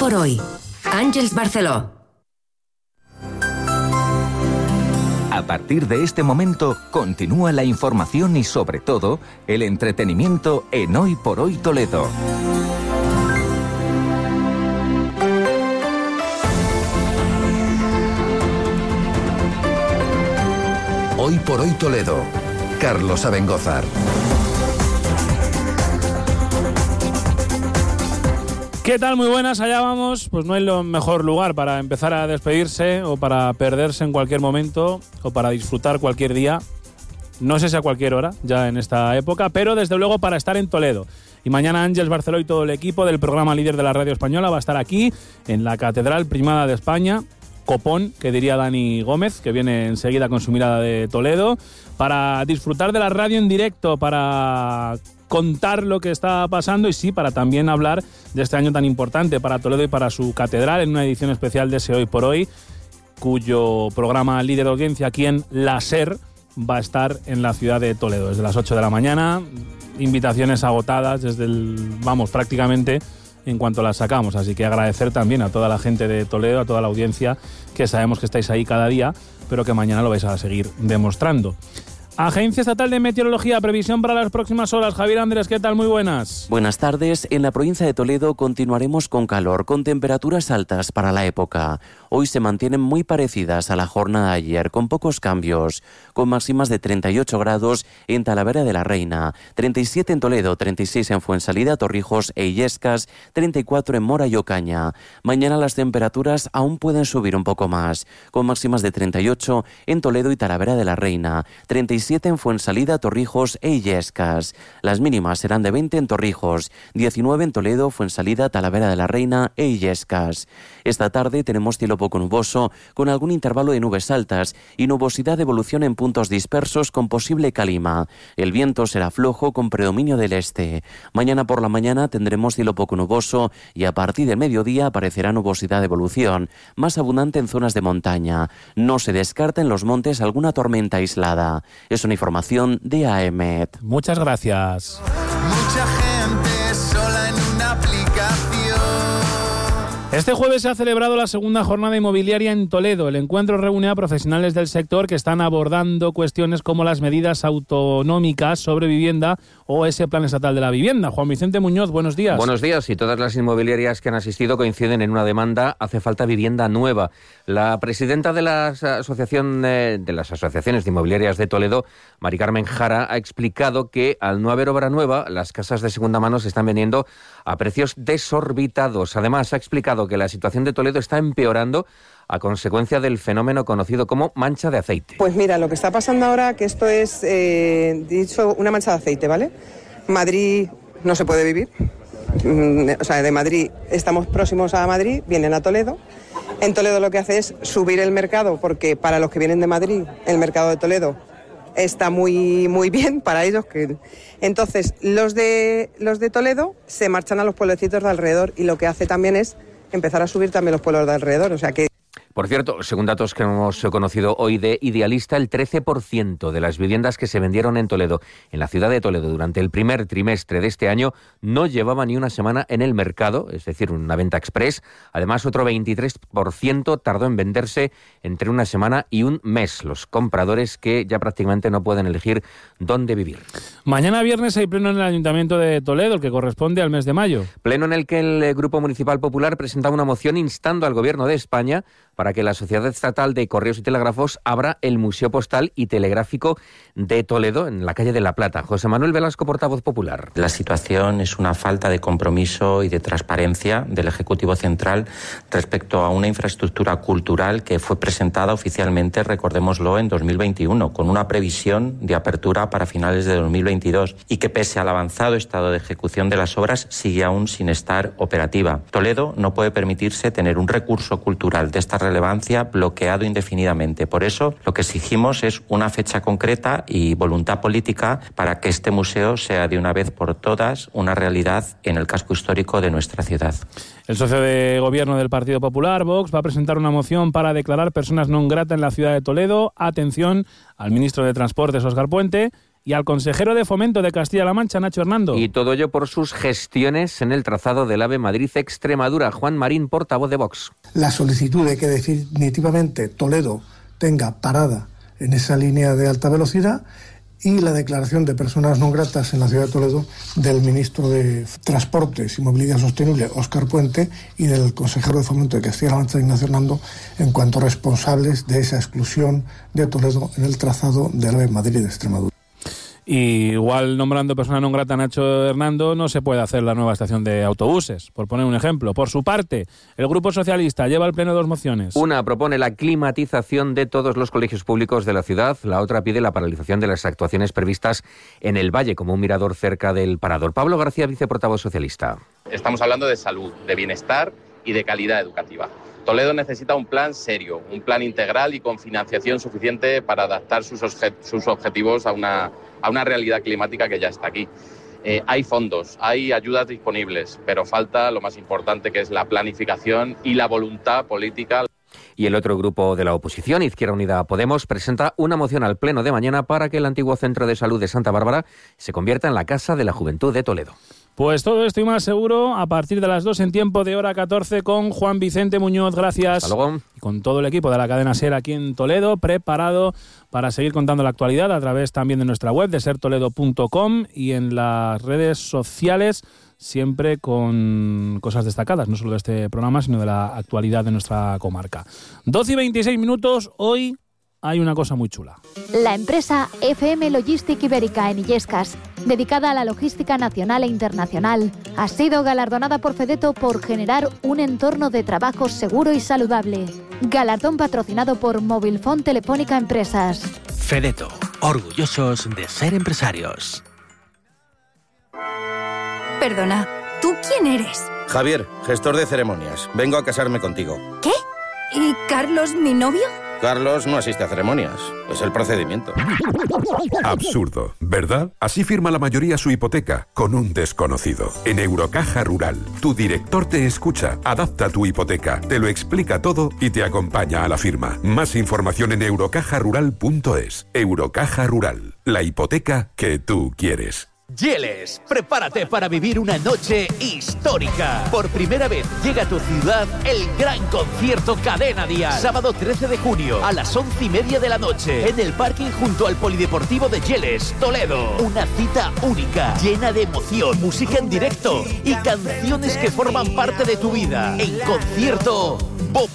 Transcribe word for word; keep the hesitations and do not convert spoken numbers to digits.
por hoy. Àngels Barceló. A partir de este momento, continúa la información y, sobre todo, el entretenimiento en Hoy por Hoy Toledo. Hoy por Hoy Toledo. Carlos Abengózar. ¿Qué tal? Muy buenas, allá vamos. Pues no hay lo mejor lugar para empezar a despedirse o para perderse en cualquier momento o para disfrutar cualquier día. No sé si a cualquier hora, ya en esta época, pero desde luego para estar en Toledo. Y mañana Àngels Barceló y todo el equipo del programa líder de la radio española va a estar aquí en la Catedral Primada de España, copón, que diría Dani Gómez, que viene enseguida con su mirada de Toledo, para disfrutar de la radio en directo, para contar lo que está pasando y sí, para también hablar de este año tan importante para Toledo y para su catedral en una edición especial de ese Hoy por Hoy, cuyo programa líder de audiencia aquí en la SER va a estar en la ciudad de Toledo desde las ocho de la mañana, invitaciones agotadas desde el, vamos, prácticamente en cuanto las sacamos, así que agradecer también a toda la gente de Toledo, a toda la audiencia, que sabemos que estáis ahí cada día, pero que mañana lo vais a seguir demostrando. Agencia Estatal de Meteorología, previsión para las próximas horas. Javier Andrés, ¿qué tal? Muy buenas. Buenas tardes. En la provincia de Toledo continuaremos con calor, con temperaturas altas para la época. Hoy se mantienen muy parecidas a la jornada de ayer, con pocos cambios, con máximas de treinta y ocho grados en Talavera de la Reina, treinta y siete en Toledo, treinta y seis en Fuensalida, Torrijos e Illescas, treinta y cuatro en Mora y Ocaña. Mañana las temperaturas aún pueden subir un poco más, con máximas de treinta y ocho en Toledo y Talavera de la Reina, treinta y siete en Fuensalida, Torrijos e Illescas. Las mínimas serán de veinte en Torrijos, diecinueve en Toledo, Fuensalida, Talavera de la Reina e Illescas. Esta tarde tenemos cielo poco nuboso, con algún intervalo de nubes altas y nubosidad de evolución en puntos dispersos con posible calima. El viento será flojo con predominio del este. Mañana por la mañana tendremos cielo poco nuboso y a partir del mediodía aparecerá nubosidad de evolución, más abundante en zonas de montaña. No se descarta en los montes alguna tormenta aislada. Es una información de A E M E T. Muchas gracias. Mucha gente sola en una aplicación. Este jueves se ha celebrado la segunda jornada inmobiliaria en Toledo. El encuentro reúne a profesionales del sector que están abordando cuestiones como las medidas autonómicas sobre vivienda o ese plan estatal de la vivienda. Juan Vicente Muñoz, buenos días. Buenos días. Y todas las inmobiliarias que han asistido coinciden en una demanda: hace falta vivienda nueva. La presidenta de la asociación eh, de las asociaciones de inmobiliarias de Toledo, Mari Carmen Jara, ha explicado que al no haber obra nueva, las casas de segunda mano se están vendiendo a precios desorbitados. Además, ha explicado que la situación de Toledo está empeorando a consecuencia del fenómeno conocido como mancha de aceite. Pues mira, lo que está pasando ahora, que esto es, eh, dicho, una mancha de aceite, ¿vale? Madrid no se puede vivir. O sea, de Madrid estamos próximos a Madrid, vienen a Toledo. En Toledo lo que hace es subir el mercado, porque para los que vienen de Madrid, el mercado de Toledo está muy muy bien para ellos. Que entonces los de los de Toledo se marchan a los pueblecitos de alrededor, y lo que hace también es empezar a subir también los pueblos de alrededor, o sea que... Por cierto, según datos que hemos conocido hoy de Idealista, el trece por ciento de las viviendas que se vendieron en Toledo, en la ciudad de Toledo, durante el primer trimestre de este año, no llevaban ni una semana en el mercado, es decir, una venta express. Además, otro veintitrés por ciento tardó en venderse entre una semana y un mes. Los compradores que ya prácticamente no pueden elegir dónde vivir. Mañana viernes hay pleno en el Ayuntamiento de Toledo, el que corresponde al mes de mayo. Pleno en el que el Grupo Municipal Popular presentaba una moción instando al Gobierno de España para que la Sociedad Estatal de Correos y Telégrafos abra el Museo Postal y Telegráfico de Toledo, en la calle de La Plata. José Manuel Velasco, portavoz popular. La situación es una falta de compromiso y de transparencia del Ejecutivo Central respecto a una infraestructura cultural que fue presentada oficialmente, recordémoslo, en dos mil veintiuno, con una previsión de apertura para finales de dos mil veintidós, y que pese al avanzado estado de ejecución de las obras sigue aún sin estar operativa. Toledo no puede permitirse tener un recurso cultural de esta relevancia bloqueado indefinidamente. Por eso, lo que exigimos es una fecha concreta y voluntad política para que este museo sea de una vez por todas una realidad en el casco histórico de nuestra ciudad. El socio de gobierno del Partido Popular, Vox, va a presentar una moción para declarar personas non grata en la ciudad de Toledo. Atención al ministro de Transportes, Óscar Puente, y al consejero de Fomento de Castilla-La Mancha, Nacho Hernando. Y todo ello por sus gestiones en el trazado del AVE Madrid-Extremadura. Juan Marín, portavoz de Vox. La solicitud de que definitivamente Toledo tenga parada en esa línea de alta velocidad y la declaración de personas no gratas en la ciudad de Toledo del ministro de Transportes y Movilidad Sostenible, Óscar Puente, y del consejero de Fomento de Castilla-La Mancha, Ignacio Hernando, en cuanto responsables de esa exclusión de Toledo en el trazado del AVE Madrid-Extremadura. Y igual nombrando persona non grata a Nacho Hernando no se puede hacer la nueva estación de autobuses, por poner un ejemplo. Por su parte, el Grupo Socialista lleva al Pleno dos mociones. Una propone la climatización de todos los colegios públicos de la ciudad, la otra pide la paralización de las actuaciones previstas en el Valle, como un mirador cerca del Parador. Pablo García, viceportavoz socialista. Estamos hablando de salud, de bienestar y de calidad educativa. Toledo necesita un plan serio, un plan integral y con financiación suficiente para adaptar sus, obje- sus objetivos a una, a una realidad climática que ya está aquí. Eh, hay fondos, hay ayudas disponibles, pero falta lo más importante, que es la planificación y la voluntad política. Y el otro grupo de la oposición, Izquierda Unida Podemos, presenta una moción al Pleno de mañana para que el antiguo Centro de Salud de Santa Bárbara se convierta en la Casa de la Juventud de Toledo. Pues todo esto y más seguro a partir de las dos en tiempo de hora catorce con Juan Vicente Muñoz. Gracias. Hasta luego. Y con todo el equipo de la cadena SER aquí en Toledo, preparado para seguir contando la actualidad a través también de nuestra web de ser toledo punto com y en las redes sociales, siempre con cosas destacadas, no solo de este programa, sino de la actualidad de nuestra comarca. doce y veintiséis minutos, hoy hay una cosa muy chula. La empresa F M Logistic Ibérica en Illescas, dedicada a la logística nacional e internacional, ha sido galardonada por Fedeto por generar un entorno de trabajo seguro y saludable. Galardón patrocinado por Mobilfón Telefónica Empresas. Fedeto, orgullosos de ser empresarios. Perdona, ¿tú quién eres? Javier, gestor de ceremonias. Vengo a casarme contigo. ¿Qué? ¿Y Carlos, mi novio? Carlos no asiste a ceremonias. Es el procedimiento. Absurdo, ¿verdad? Así firma la mayoría su hipoteca, con un desconocido. En Eurocaja Rural, tu director te escucha, adapta tu hipoteca, te lo explica todo y te acompaña a la firma. Más información en eurocaja rural punto es. Eurocaja Rural, la hipoteca que tú quieres. Yeles, prepárate para vivir una noche histórica. Por primera vez llega a tu ciudad el gran concierto Cadena Dial. Sábado trece de junio a las once y media de la noche en el parking junto al Polideportivo de Yeles, Toledo. Una cita única, llena de emoción, música en directo y canciones que forman parte de tu vida. En concierto Bob